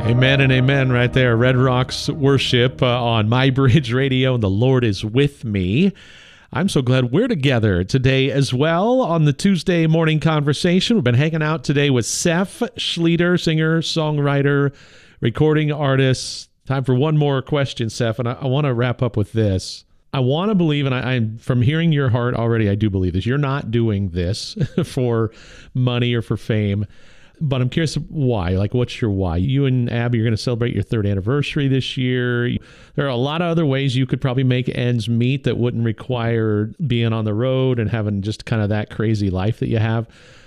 Amen and amen right there. Red Rocks Worship on My Bridge Radio, and the Lord is with me. I'm so glad we're together today as well on the Tuesday morning conversation. We've been hanging out today with Seph Schlueter, singer, songwriter, recording artist. Time for one more question, Seph, and I want to wrap up with this. I want to believe, and I'm from hearing your heart already, I do believe this. You're not doing this for money or for fame. But I'm curious why. Like, what's your why? You and Abby are going to celebrate your 3rd anniversary this year. There are a lot of other ways you could probably make ends meet that wouldn't require being on the road and having just kind of that crazy life that you have.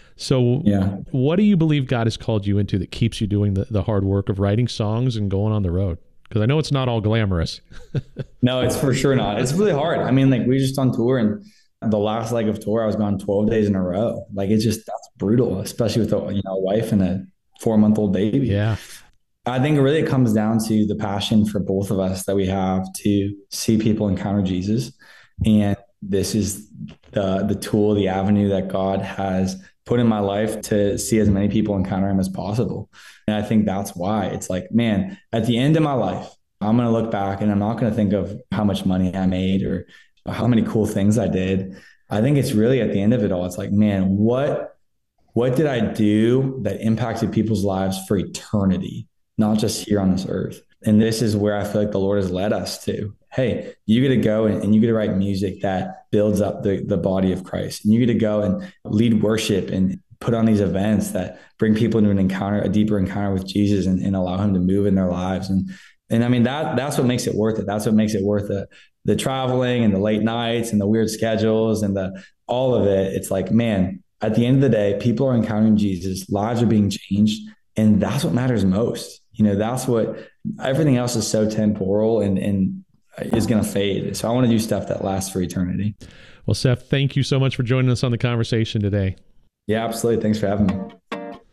So what do you believe God has called you into that keeps you doing the hard work of writing songs and going on the road? Because I know it's not all glamorous. No, it's for sure not. It's really hard. I mean, like, we just on tour, and the last leg of tour, I was gone 12 days in a row. Like, that's brutal, especially with a wife and a 4-month-old baby. Yeah. I think really it comes down to the passion for both of us that we have to see people encounter Jesus. And this is the tool, the avenue that God has put in my life to see as many people encounter him as possible. And I think that's why it's like, man, at the end of my life, I'm going to look back and I'm not going to think of how much money I made or how many cool things I did. I think it's really at the end of it all, it's like, man, what did I do that impacted people's lives for eternity, not just here on this earth? And this is where I feel like the Lord has led us to. Hey, you get to go and you get to write music that builds up the body of Christ. And you get to go and lead worship and put on these events that bring people into an encounter, a deeper encounter with Jesus, and allow him to move in their lives. And I mean, that's what makes it worth it. That's what makes it worth the traveling and the late nights and the weird schedules and all of it. It's like, man, at the end of the day, people are encountering Jesus, lives are being changed. And that's what matters most. That's what everything else is so temporal and is going to fade. So I want to do stuff that lasts for eternity. Well, Seph, thank you so much for joining us on the conversation today. Yeah, absolutely. Thanks for having me.